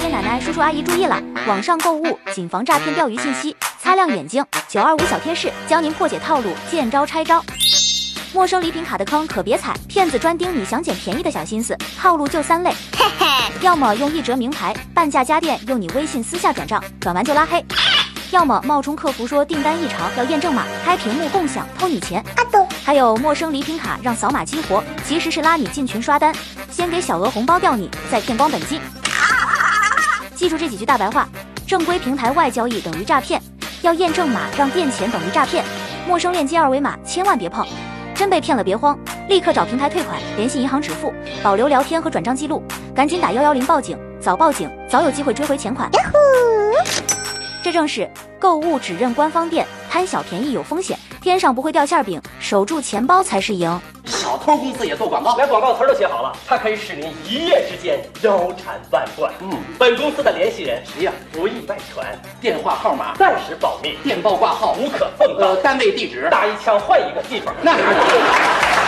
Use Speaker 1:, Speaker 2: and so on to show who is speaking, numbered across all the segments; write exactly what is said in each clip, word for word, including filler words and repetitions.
Speaker 1: 爷奶奶、叔叔阿姨注意了，网上购物谨防诈骗钓鱼信息，擦亮眼睛。九二五小贴士教您破解套路，见招拆招。陌生礼品卡的坑可别踩，骗子专盯你想捡便宜的小心思，套路就三类，嘿嘿，要么用一折名牌半价家电，用你微信私下转账，转完就拉黑。要么冒充客服说订单异常要验证码，开屏幕共享偷你钱。啊懂。还有陌生礼品卡让扫码激活，其实是拉你进群刷单，先给小额红包钓你，再骗光本金。记住这几句大白话：正规平台外交易等于诈骗，要验证码让垫钱等于诈骗，陌生链接二维码千万别碰。真被骗了别慌，立刻找平台退款，联系银行支付，保留聊天和转账记录，赶紧打一一零报警，早报警早有机会追回钱款。这正是购物只认官方店，贪小便宜有风险，天上不会掉馅饼，守住钱包才是赢。
Speaker 2: 小偷公司也做广告，
Speaker 3: 连广告词都写好了，它可以使您一夜之间腰缠万贯。嗯，本公司的联系人
Speaker 2: 谁呀？
Speaker 3: 不易外传，
Speaker 2: 电话号码
Speaker 3: 暂时保密，
Speaker 2: 电报挂号
Speaker 3: 无可奉告。
Speaker 2: 呃，单位地址
Speaker 3: 打一枪换一个地方，
Speaker 2: 那哪去？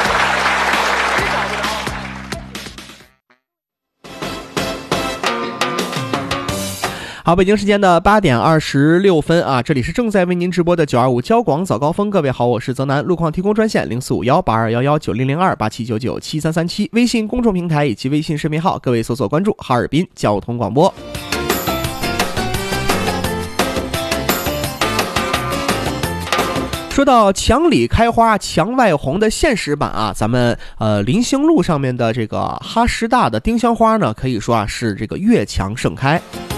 Speaker 4: 好，北京时间的八点二十六分啊，这里是正在为您直播的九二五交广早高峰。各位好，我是泽南，路况提供专线零四五幺八二幺幺九零零二八七九九七三三七，微信公众平台以及微信视频号，各位搜索关注哈尔滨交通广播。说到墙里开花墙外红的现实版啊，咱们呃临兴路上面的这个哈师大的丁香花呢，可以说啊是这个越墙盛开。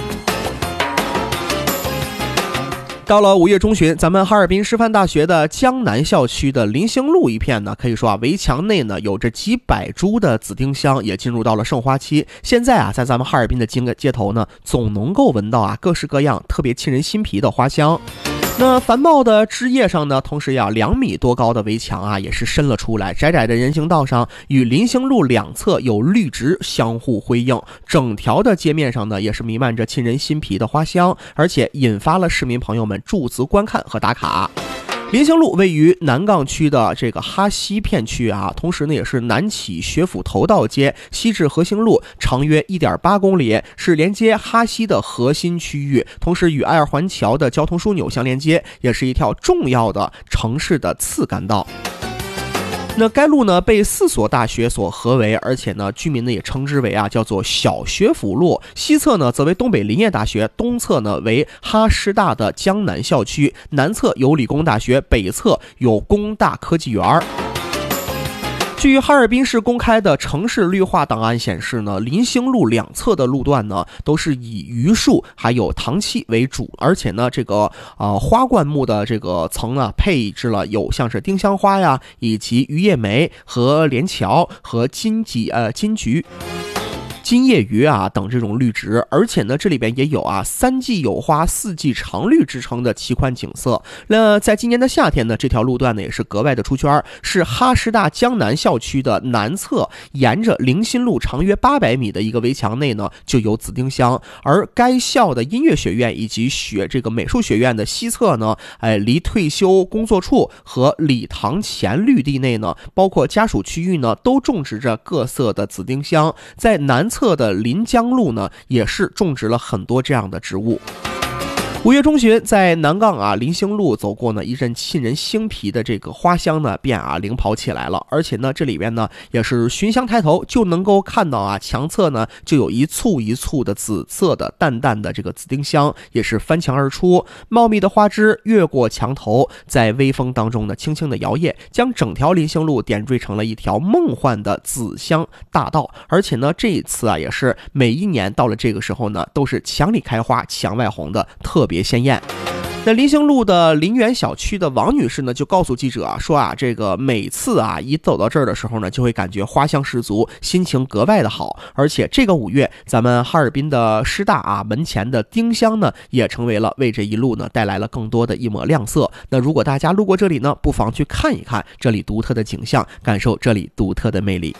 Speaker 4: 到了五月中旬，咱们哈尔滨师范大学的江南校区的临兴路一片呢，可以说啊，围墙内呢有着几百株的紫丁香，也进入到了盛花期。现在啊，在咱们哈尔滨的街头呢，总能够闻到啊各式各样特别沁人心脾的花香。那繁茂的枝叶上呢，同时呀，两米多高的围墙啊，也是伸了出来。窄窄的人行道上，与临兴路两侧有绿植相互辉映，整条的街面上呢，也是弥漫着沁人心脾的花香，而且引发了市民朋友们驻足观看和打卡。临兴路位于南岗区的这个哈西片区啊，同时呢也是南起学府头道街，西至和兴路，长约 一点八公里，是连接哈西的核心区域，同时与爱尔环桥的交通枢纽相连接，也是一条重要的城市的次干道。那该路呢被四所大学所合围，而且呢居民呢也称之为啊叫做小学府路。西侧呢则为东北林业大学，东侧呢为哈师大的江南校区，南侧有理工大学，北侧有工大科技园。据哈尔滨市公开的城市绿化档案显示呢，临兴路两侧的路段呢都是以榆树还有唐漆为主，而且呢这个呃花灌木的这个层呢配置了有像是丁香花呀，以及榆叶梅和连桥和金桔呃金桔。金叶榆啊等这种绿植，而且呢这里边也有啊三季有花四季常绿之称的奇观景色。那在今年的夏天呢，这条路段呢也是格外的出圈，是哈师大江南校区的南侧，沿着临兴路长约八百米的一个围墙内呢就有紫丁香，而该校的音乐学院以及学这个美术学院的西侧呢，哎离退休工作处和礼堂前绿地内呢，包括家属区域呢都种植着各色的紫丁香，在南侧的临江路呢也是种植了很多这样的植物。五月中旬，在南岗啊临兴路走过呢，一阵沁人心脾的这个花香呢便啊领跑起来了。而且呢，这里边呢也是寻香抬头就能够看到啊，墙侧呢就有一簇一簇的紫色的淡淡的这个紫丁香，也是翻墙而出，茂密的花枝越过墙头，在微风当中呢轻轻的摇曳，将整条临兴路点缀成了一条梦幻的紫香大道。而且呢，这一次啊也是每一年到了这个时候呢，都是墙里开花墙外红的特别别鲜艳。那临兴路的林园小区的王女士呢，就告诉记者啊说啊，这个每次啊一走到这儿的时候呢，就会感觉花香十足，心情格外的好。而且这个五月，咱们哈尔滨的师大啊门前的丁香呢，也成为了为这一路呢带来了更多的一抹亮色。那如果大家路过这里呢，不妨去看一看这里独特的景象，感受这里独特的魅力。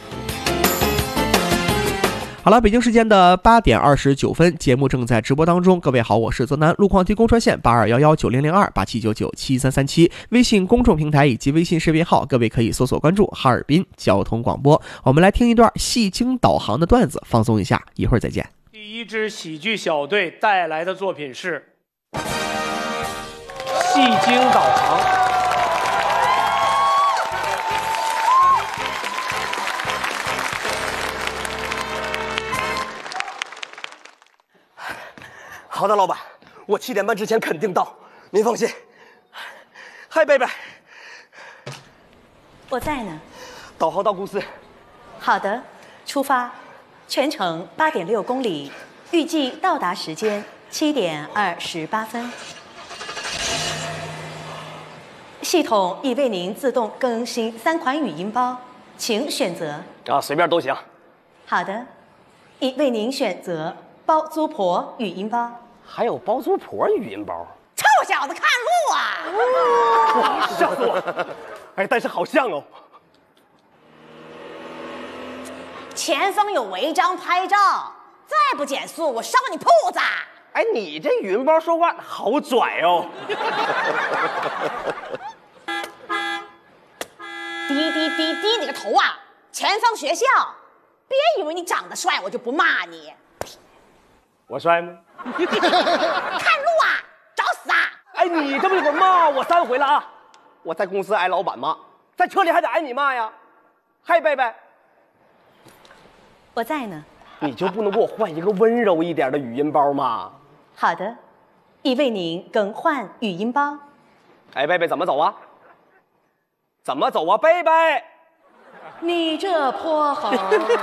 Speaker 4: 好了，北京时间的八点二十九分，节目正在直播当中。各位好，我是泽南，路况提供专线八二幺幺九零零二八七九九七三三七，微信公众平台以及微信视频号，各位可以搜索关注哈尔滨交通广播。我们来听一段戏精导航的段子，放松一下，一会儿再见。
Speaker 5: 第第一支喜剧小队带来的作品是《戏精导航》。
Speaker 3: 好的，老板，我七点半之前肯定到，您放心。嗨，贝贝，
Speaker 6: 我在呢。
Speaker 3: 导航到公司。
Speaker 6: 好的，出发，全程八点六公里，预计到达时间七点二十八分。系统已为您自动更新三款语音包，请选择。
Speaker 3: 啊，随便都行。
Speaker 6: 好的，已为您选择包租婆语音包。
Speaker 3: 还有包租婆语音包。
Speaker 6: 臭小子，看路啊！
Speaker 3: 哇，吓死我！哎，但是好像哦。
Speaker 6: 前方有违章拍照，再不减速，我烧你铺子！
Speaker 3: 哎，你这语音包说话好拽哦。
Speaker 6: 低低低低你个头啊！前方学校，别以为你长得帅我就不骂你。
Speaker 3: 我帅吗？
Speaker 6: 看路啊，找死啊！
Speaker 3: 哎，你这么一会儿骂我三回了啊！我在公司挨老板骂，在车里还得挨你骂呀！嗨，贝贝，
Speaker 6: 我在呢。
Speaker 3: 你就不能给我换一个温柔一点的语音包吗？
Speaker 6: 好的，已为您更换语音包。
Speaker 3: 哎，贝贝怎么走啊？怎么走啊，贝贝？
Speaker 6: 你这泼猴！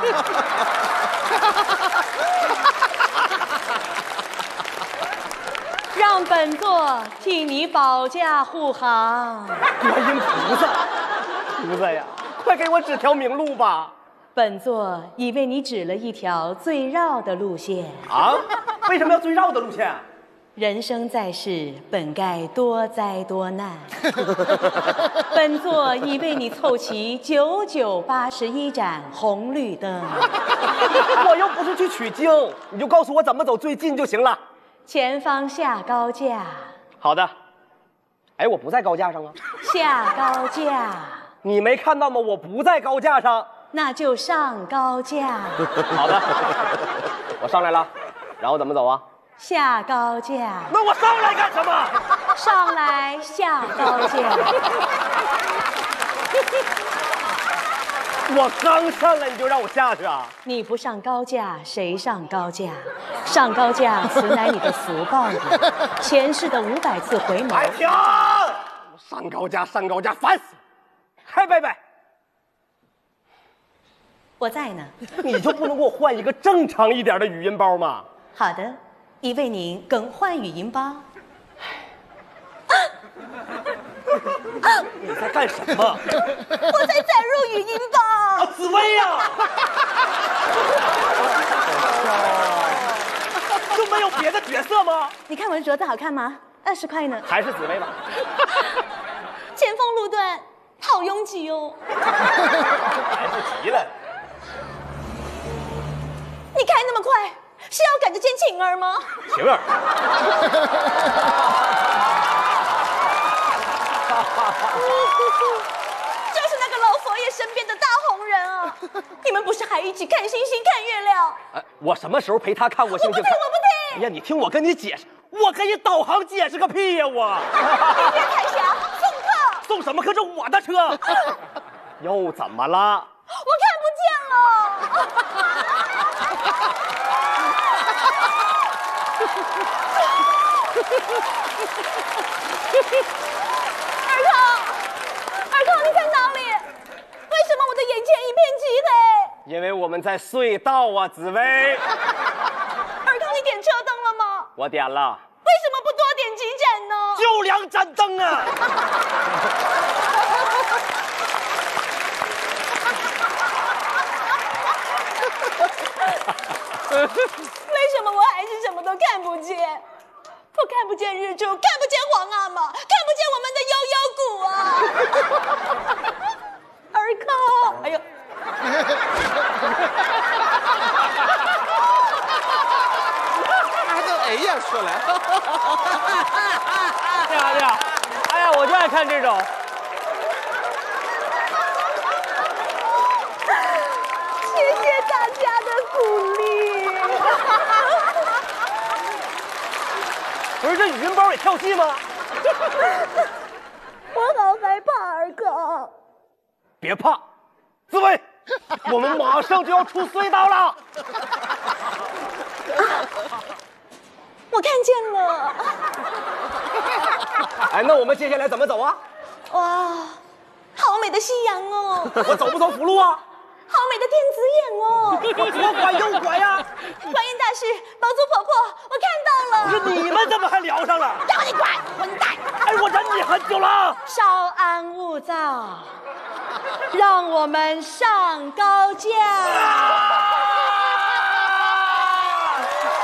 Speaker 6: 让本座替你保驾护航。
Speaker 3: 观音菩萨，菩萨呀，快给我指条明路吧！
Speaker 6: 本座已为你指了一条最绕的路线。
Speaker 3: 啊？为什么要最绕的路线？
Speaker 6: 人生在世，本该多灾多难。本座已为你凑齐九九八十一盏红绿灯。
Speaker 3: 我又不是去取经，你就告诉我怎么走最近就行了。
Speaker 6: 前方下高架。
Speaker 3: 好的。哎，我不在高架上啊。
Speaker 6: 下高架。
Speaker 3: 你没看到吗？我不在高架上。
Speaker 6: 那就上高架。
Speaker 3: 好的，我上来了，然后怎么走啊？
Speaker 6: 下高架。
Speaker 3: 那我上来干什么？
Speaker 6: 上来下高架。
Speaker 3: 我刚上来你就让我下去啊？
Speaker 6: 你不上高架，谁上高架？上高架，此乃你的福报也。前世的五百次回眸。
Speaker 3: 哎，停！上高架，上高架，烦死！嗨，贝贝，
Speaker 6: 我在呢。
Speaker 3: 你就不能给我换一个正常一点的语音包吗？
Speaker 6: 好的，已为您更换语音包。
Speaker 3: 你在干什么？
Speaker 6: 我在载入语音包。
Speaker 3: 啊，紫薇呀！就没有别的角色吗？
Speaker 6: 你看我的镯子好看吗？二十块呢。
Speaker 3: 还是紫薇吧。
Speaker 6: 前方路段好拥挤哦。
Speaker 3: 来不及了。
Speaker 6: 你开那么快，是要赶着见晴儿吗？
Speaker 3: 晴儿。
Speaker 6: 就是那个老佛爷身边的大红人啊！你们不是还一起看星星、看月亮？
Speaker 3: 哎，我什么时候陪他看过星星？
Speaker 6: 我不听，我不听！
Speaker 3: 哎呀，你听我跟你解释，我给你导航解释个屁呀！我。
Speaker 6: 明天彩霞送客。
Speaker 3: 送什么客？这我的车。又怎么了？
Speaker 6: 我看不见了。尔康，尔康，你在哪里？为什么我的眼前一片漆黑？
Speaker 3: 因为我们在隧道啊，紫薇。
Speaker 6: 尔康，你点车灯了吗？
Speaker 3: 我点了。
Speaker 6: 为什么不多点几盏呢？
Speaker 3: 就两盏灯啊！
Speaker 6: 为什么我还是什么都看不见？我看不见日出，看不见皇阿玛，看不见我们的悠悠谷啊！尔康，哎呦！
Speaker 2: 还能哎呀出来？
Speaker 3: 这样这样，哎呀，我就爱看这种。
Speaker 6: 谢谢大家的鼓励。
Speaker 3: 儿子语音包也跳戏吗？
Speaker 6: 我好害怕，二哥。
Speaker 3: 别怕，紫薇，我们马上就要出隧道了。
Speaker 6: 我看见了。
Speaker 3: 哎，那我们接下来怎么走啊？
Speaker 6: 哇，好美的夕阳哦！
Speaker 3: 我走不走辅路啊？
Speaker 6: 好美的天子眼哦！
Speaker 3: 我左拐右拐呀、啊！
Speaker 6: 观音大师，宝珠婆婆，我看到了。
Speaker 3: 不是你们怎么还聊上了？
Speaker 6: 让你拐，混蛋！
Speaker 3: 哎，我忍你很久了。
Speaker 6: 稍安勿躁，让我们上高架。啊